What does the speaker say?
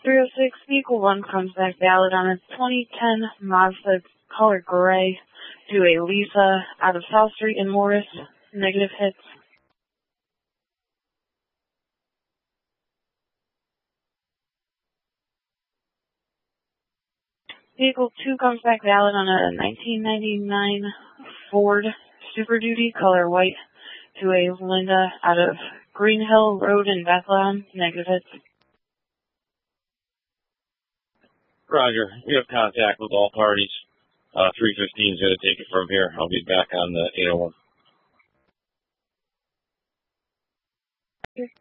306 Vehicle 1 comes back valid on a 2010 Mazda color gray to a Lisa out of South Street in Morris. Negative hits. Vehicle 2 comes back valid on a 1999 Ford Super Duty color white to a Linda out of Green Hill Road in Bethlehem. Negative hits. Roger. You have contact with all parties. 315 is going to take it from here. I'll be back on the 801.